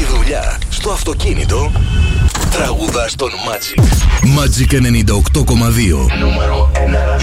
δουλειά, στο αυτοκίνητο. Τραγουδάς τον Magic. Magic 98,2. Νούμερο 1.